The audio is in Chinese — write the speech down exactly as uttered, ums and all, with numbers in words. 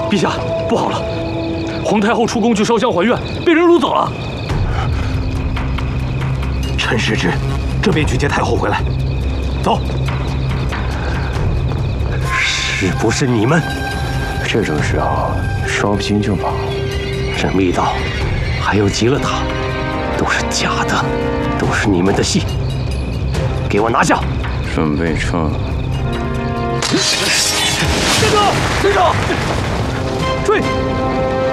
陛下，不好了！皇太后出宫去烧香还愿，被人掳走了。 趁时之，这便去接太后回来。走。 是不是你们？这种时候说不清就跑。这密道，还有极乐塔，都是假的，都是你们的戏。给我拿下！ 准备撤。 站住！站住！追！